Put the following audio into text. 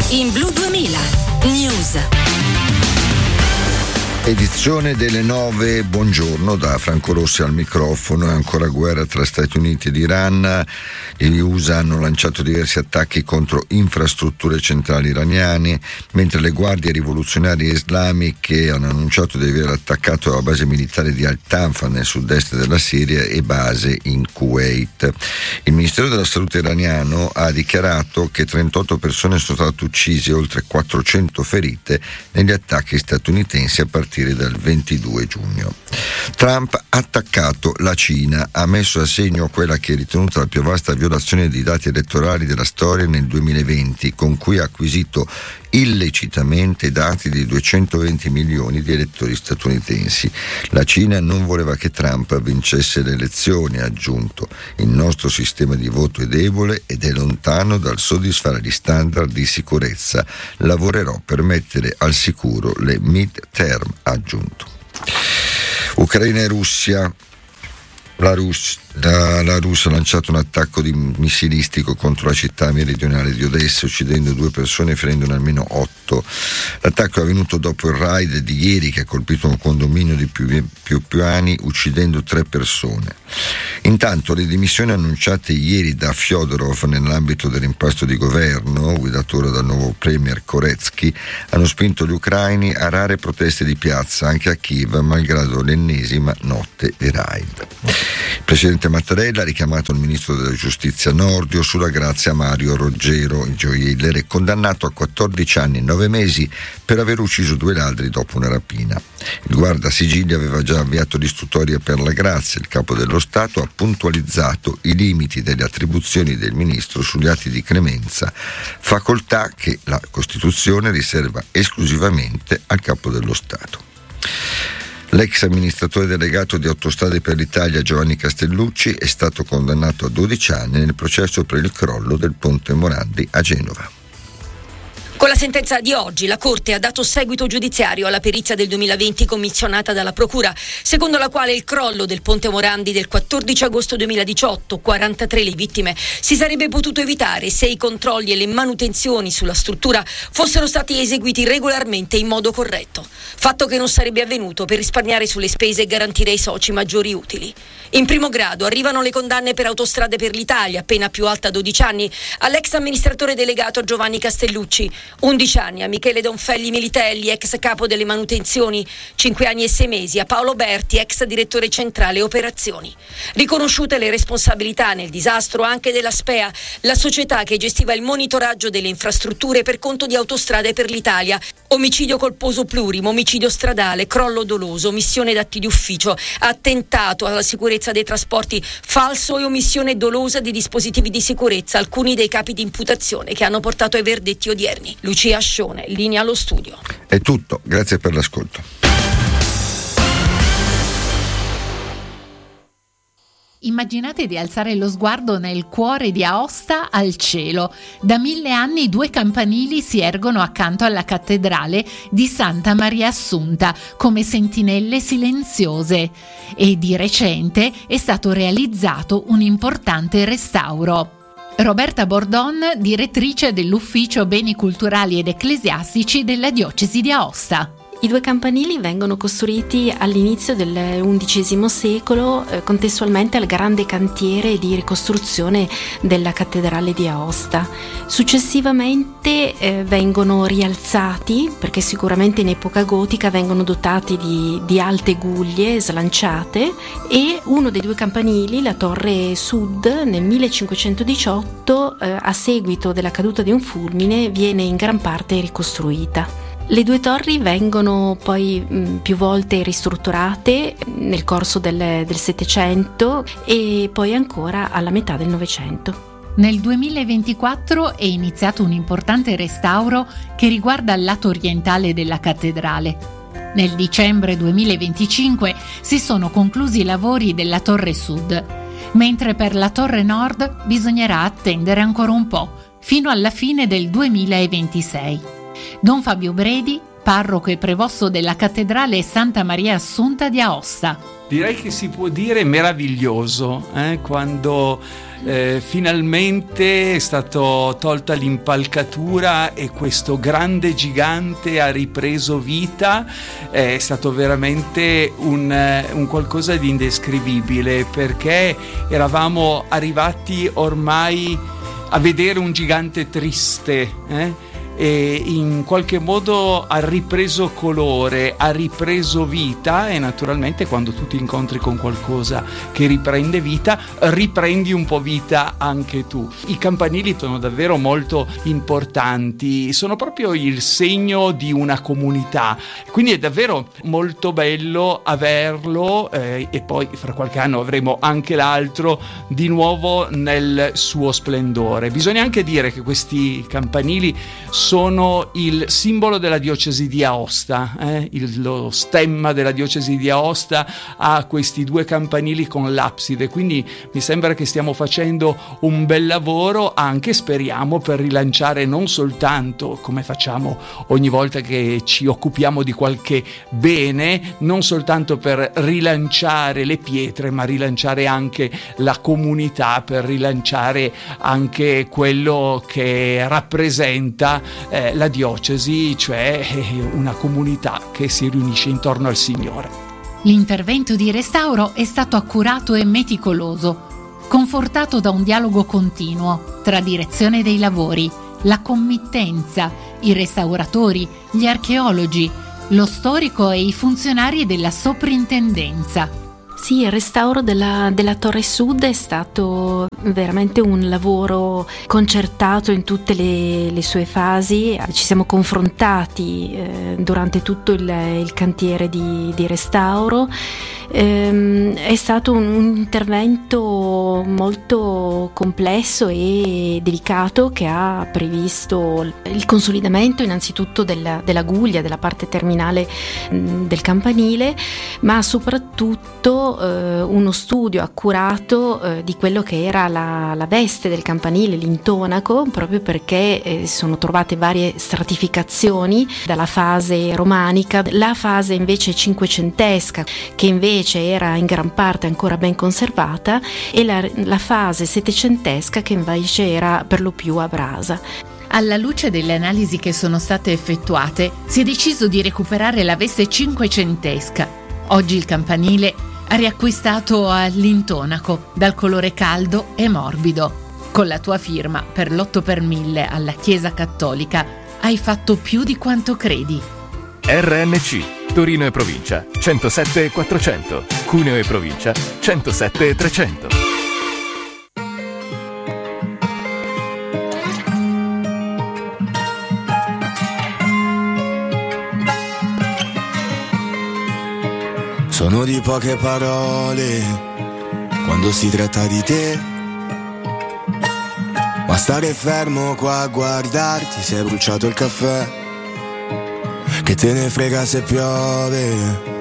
In Blu 2000 News. Edizione delle 9, buongiorno da Franco Rossi al microfono. È ancora guerra tra Stati Uniti ed Iran. Gli USA hanno lanciato diversi attacchi contro infrastrutture centrali iraniane, mentre le guardie rivoluzionarie islamiche hanno annunciato di aver attaccato la base militare di Al-Tanfa nel sud-est della Siria e base in Kuwait. Il Ministero della Salute iraniano ha dichiarato che 38 persone sono state uccise e oltre 400 ferite negli attacchi statunitensi a partire dal 22 giugno. Trump ha attaccato la Cina, ha messo a segno quella che è ritenuta la più vasta violazione di dati elettorali della storia nel 2020, con cui ha acquisito illecitamente i dati di 220 milioni di elettori statunitensi. La Cina non voleva che Trump vincesse le elezioni, ha aggiunto. Il nostro sistema di voto è debole ed è lontano dal soddisfare gli standard di sicurezza. Lavorerò per mettere al sicuro le mid-term, ha aggiunto. Ucraina e Russia. La Russia ha lanciato un attacco missilistico contro la città meridionale di Odessa, uccidendo 2 persone e ferendone almeno 8. L'attacco è avvenuto dopo il raid di ieri che ha colpito un condominio di più piani, uccidendo 3 persone. Intanto le dimissioni annunciate ieri da Fyodorov nell'ambito dell'impasto di governo, guidato ora dal nuovo premier Koretsky, hanno spinto gli ucraini a rare proteste di piazza anche a Kiev, malgrado l'ennesima notte di raid. Il presidente Mattarella ha richiamato il ministro della giustizia Nordio sulla grazia Mario Roggero, il gioielliere, è condannato a 14 anni e 9 mesi per aver ucciso 2 ladri dopo una rapina. Il guardasigilli aveva già avviato l'istruttoria per la grazia. Il capo dello Stato ha puntualizzato i limiti delle attribuzioni del ministro sugli atti di clemenza, facoltà che la Costituzione riserva esclusivamente al capo dello Stato. L'ex amministratore delegato di Autostrade per l'Italia Giovanni Castellucci è stato condannato a 12 anni nel processo per il crollo del ponte Morandi a Genova. Con la sentenza di oggi la Corte ha dato seguito giudiziario alla perizia del 2020 commissionata dalla Procura, secondo la quale il crollo del ponte Morandi del 14 agosto 2018, 43 le vittime, si sarebbe potuto evitare se i controlli e le manutenzioni sulla struttura fossero stati eseguiti regolarmente in modo corretto, fatto che non sarebbe avvenuto per risparmiare sulle spese e garantire ai soci maggiori utili. In primo grado arrivano le condanne per Autostrade per l'Italia, pena più alta 12 anni, all'ex amministratore delegato Giovanni Castellucci, 11 anni a Michele Donfelli Militelli, ex capo delle manutenzioni, 5 anni e 6 mesi a Paolo Berti, ex direttore centrale operazioni. Riconosciute le responsabilità nel disastro anche della SPEA, la società che gestiva il monitoraggio delle infrastrutture per conto di Autostrade per l'Italia, omicidio colposo plurimo, omicidio stradale, crollo doloso, omissione d'atti di ufficio, attentato alla sicurezza dei trasporti, falso e omissione dolosa di dispositivi di sicurezza, alcuni dei capi di imputazione che hanno portato ai verdetti odierni. Lucia Ascione, linea allo studio. È tutto, grazie per l'ascolto. Immaginate di alzare lo sguardo nel cuore di Aosta al cielo. Da 1000 anni 2 campanili si ergono accanto alla cattedrale di Santa Maria Assunta come sentinelle silenziose e di recente è stato realizzato un importante restauro. Roberta Bordon, direttrice dell'Ufficio Beni Culturali ed Ecclesiastici della Diocesi di Aosta. I 2 campanili vengono costruiti all'inizio del XI secolo, contestualmente al grande cantiere di ricostruzione della cattedrale di Aosta. Successivamente vengono rialzati, perché sicuramente in epoca gotica vengono dotati di alte guglie slanciate, e uno dei 2 campanili, la torre sud, nel 1518, a seguito della caduta di un fulmine, viene in gran parte ricostruita. Le 2 torri vengono poi più volte ristrutturate nel corso del Settecento e poi ancora alla metà del Novecento. Nel 2024 è iniziato un importante restauro che riguarda il lato orientale della cattedrale. Nel dicembre 2025 si sono conclusi i lavori della torre sud, mentre per la torre nord bisognerà attendere ancora un po', fino alla fine del 2026. Don Fabio Bredi, parroco e prevosto della cattedrale Santa Maria Assunta di Aosta. direi che si può dire meraviglioso, quando finalmente è stato tolta l'impalcatura e questo grande gigante ha ripreso vita. È stato veramente un qualcosa di indescrivibile, perché eravamo arrivati ormai a vedere un gigante triste, e in qualche modo ha ripreso colore, ha ripreso vita, e naturalmente quando tu ti incontri con qualcosa che riprende vita, riprendi un po' vita anche tu. I campanili sono davvero molto importanti, sono proprio il segno di una comunità, quindi è davvero molto bello averlo, e poi fra qualche anno avremo anche l'altro di nuovo nel suo splendore. Bisogna anche dire che questi campanili sono il simbolo della diocesi di Aosta, lo stemma della diocesi di Aosta ha questi 2 campanili con l'abside, quindi mi sembra che stiamo facendo un bel lavoro, anche speriamo per rilanciare non soltanto, come facciamo ogni volta che ci occupiamo di qualche bene, non soltanto per rilanciare le pietre, ma rilanciare anche la comunità, per rilanciare anche quello che rappresenta la diocesi, cioè una comunità che si riunisce intorno al Signore. L'intervento di restauro è stato accurato e meticoloso, confortato da un dialogo continuo tra direzione dei lavori, la committenza, i restauratori, gli archeologi, lo storico e i funzionari della soprintendenza. Sì, il restauro della Torre Sud è stato veramente un lavoro concertato in tutte le sue fasi. Ci siamo confrontati durante tutto il cantiere di restauro. È stato un intervento molto complesso e delicato, che ha previsto il consolidamento innanzitutto della guglia, della parte terminale del campanile, ma soprattutto uno studio accurato di quello che era la veste del campanile, l'intonaco, proprio perché sono trovate varie stratificazioni dalla fase romanica, la fase invece cinquecentesca, che invece era in gran parte ancora ben conservata, e la fase settecentesca, che invece era per lo più a brasa. Alla luce delle analisi che sono state effettuate, si è deciso di recuperare la veste cinquecentesca. Oggi il campanile ha riacquistato l'intonaco dal colore caldo e morbido. Con la tua firma per l'8 per 1000 alla Chiesa Cattolica hai fatto più di quanto credi. RNC, Torino e provincia 107 e 400, Cuneo e provincia 107 e 300. Sono di poche parole quando si tratta di te, ma stare fermo qua a guardarti, sei bruciato il caffè. Che te ne frega se piove,